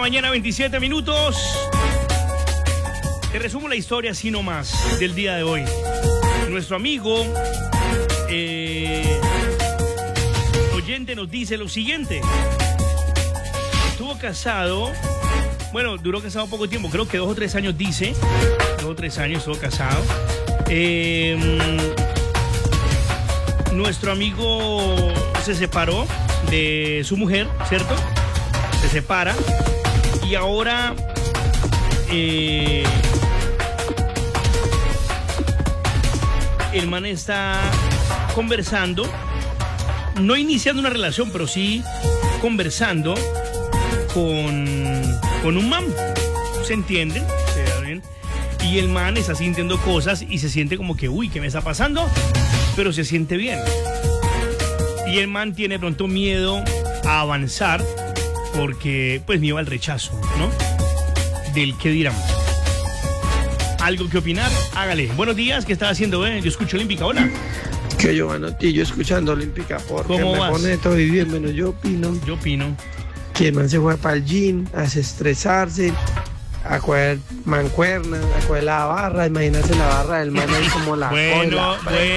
mañana, 27 minutos. Te resumo la historia así nomás del día de hoy. Nuestro amigo oyente nos dice lo siguiente. Estuvo casado, bueno, duró casado poco tiempo, creo que 2 o 3 años dice. 2 o 3 años estuvo casado. Nuestro amigo se separó de su mujer, ¿cierto? Se separa y ahora el man está conversando, no iniciando una relación, pero sí conversando con un man. ¿Se entienden? ¿Se ven? Y el man está sintiendo cosas y se siente como que, uy, ¿qué me está pasando? Pero se siente bien. Y el man tiene de pronto miedo a avanzar porque, pues, miedo al rechazo, ¿no? Del qué dirán. ¿Algo que opinar? Hágale. Buenos días, ¿qué está haciendo? Yo escucho Olímpica, hola. Que yo, yo escuchando Olímpica porque ¿Cómo me vas? pone todo bien. Bueno, yo opino que el man se fue para el gym a desestresarse, a coger mancuerna, a coger la barra. Imagínate la barra del man ahí como la Bueno.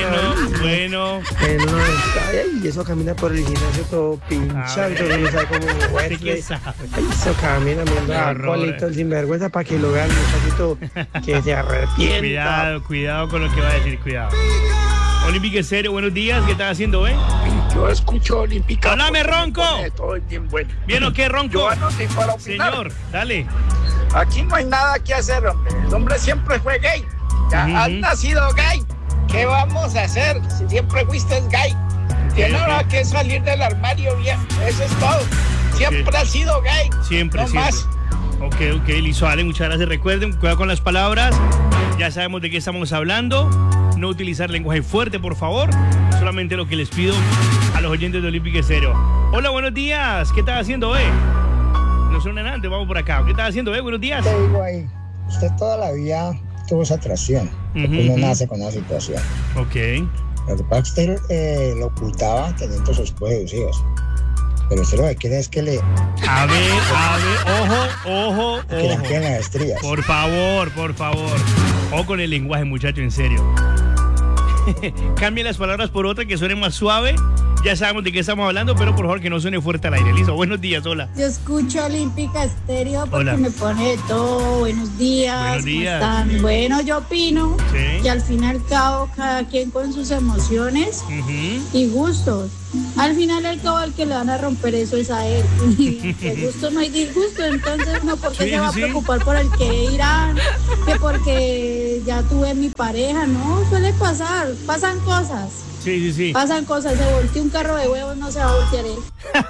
Y eso camina por el gimnasio todo pinchado, todo no sabe cómo moverse. ¿Qué sabe? Ay, eso camina mirando a colito el sinvergüenza para que lo vea el muchachito que se arrepienta. Cuidado con lo que va a decir, cuidado. Olímpica en serio, buenos días, ¿qué estás haciendo, Yo escucho Olímpica. ¡Háblame, Ronco! Todo bien bueno. ¿Bien o qué, Ronco? Yo anoté para opinar. Señor, dale. Aquí no hay nada que hacer, hombre. El hombre siempre fue gay. Ya has nacido gay. ¿Qué vamos a hacer si siempre fuiste gay? Tiene ahora que salir del armario bien. Eso es todo. Siempre has sido gay. Siempre, no siempre. Más. Ok, listo, Ale, muchas gracias. Recuerden, cuidado con las palabras. Ya sabemos de qué estamos hablando. No utilizar lenguaje fuerte, por favor. Solamente lo que les pido a los oyentes de Olímpica Estéreo. Hola, buenos días. ¿Qué estás haciendo, No suena nada, vamos por acá. ¿Qué estás haciendo, Buenos días. Te digo ahí, usted toda la vida tuvo esa atracción. Uno nace con esa situación. Ok. Lo que pasa es que usted lo ocultaba teniendo sus hijos. Pero usted lo que quiere es que le... A ver, ojo. Que le queden las estrías. Por favor. Ojo con el lenguaje, muchacho, en serio. Cambien las palabras por otras que suenen más suave. Ya sabemos de qué estamos hablando, pero por favor que no suene fuerte al aire. Listo, buenos días, hola. Yo escucho Olímpica Estéreo porque Hola. me pone de todo. Buenos días. Buenos días. ¿Cómo están? Bueno, yo opino Sí. que al fin y al cabo cada quien con sus emociones y gustos. Al final y al cabo el que le van a romper eso es a él. De gusto no hay disgusto, entonces uno porque se va a preocupar por el que dirán, que porque ya tuve mi pareja, no, suele pasar, pasan cosas. Sí. Pasan cosas, se voltea un carro de huevos, no se va a voltear él.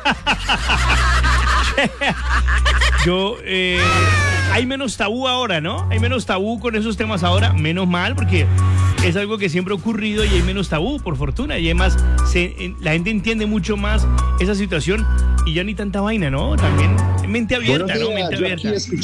Hay menos tabú ahora, ¿no? Hay menos tabú con esos temas ahora, menos mal, porque es algo que siempre ha ocurrido y hay menos tabú, por fortuna. Y además, la gente entiende mucho más esa situación y ya ni tanta vaina, ¿no? También mente abierta, ¿no? Mente abierta.